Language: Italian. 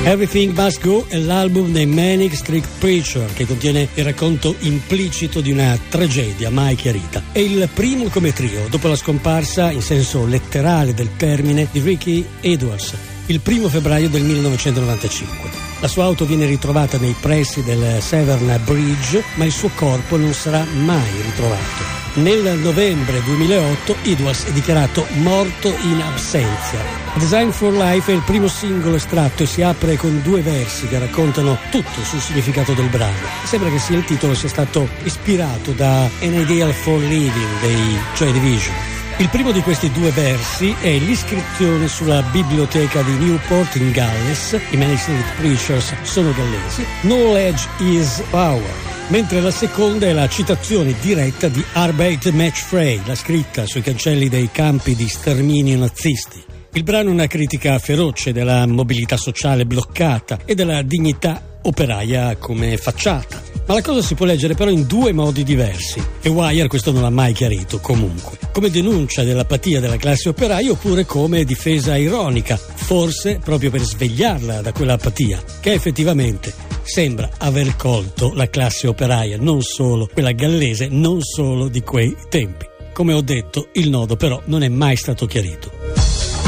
Everything Must Go è l'album dei Manic Street Preacher, che contiene il racconto implicito di una tragedia mai chiarita. È il primo come trio dopo la scomparsa in senso letterale del termine di Ricky Edwards il 1 febbraio del 1995. La sua auto viene ritrovata nei pressi del Severn Bridge, ma il suo corpo non sarà mai ritrovato. Nel novembre 2008 Edwards è dichiarato morto in absentia. Design for Life è il primo singolo estratto e si apre con 2 versi che raccontano tutto sul significato del brano. Sembra che il titolo sia stato ispirato da An Ideal for Living dei Joy Division. Il primo di questi 2 versi è l'iscrizione sulla biblioteca di Newport in Galles. I Manic Street Preachers sono gallesi. Knowledge is power. Mentre la seconda è la citazione diretta di Arbeit Match Frey, la scritta sui cancelli dei campi di sterminio nazisti. Il brano è una critica feroce della mobilità sociale bloccata e della dignità operaia come facciata. Ma la cosa si può leggere però in 2 modi diversi, e Wire questo non l'ha mai chiarito comunque. Come denuncia dell'apatia della classe operaia oppure come difesa ironica, forse proprio per svegliarla da quella apatia, che effettivamente sembra aver colto la classe operaia, non solo quella gallese, non solo di quei tempi. Come ho detto, il nodo però non è mai stato chiarito.